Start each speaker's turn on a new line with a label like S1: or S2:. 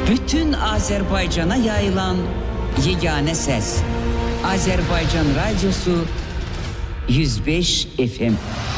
S1: bütün Azerbaycan'a yayılan yegane ses. Azerbaycan Radyosu 105 FM.